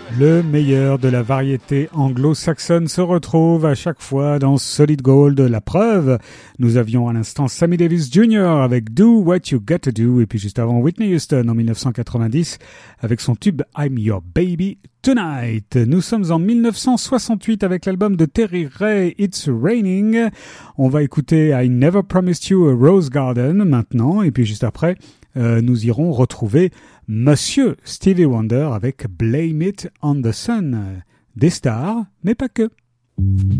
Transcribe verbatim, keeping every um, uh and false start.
Le meilleur de la variété anglo-saxonne se retrouve à chaque fois dans Solid Gold. La preuve, nous avions à l'instant Sammy Davis Junior avec Do What You Gotta Do, et puis juste avant Whitney Houston en mille neuf cent quatre-vingt-dix avec son tube I'm Your Baby Tonight. Nous sommes en mille neuf cent soixante-huit avec l'album de Terry Ray, It's Raining. On va écouter I Never Promised You a Rose Garden maintenant, et puis juste après, euh, nous irons retrouver Monsieur Stevie Wonder avec Blame It on the Sun. Des stars, mais pas que.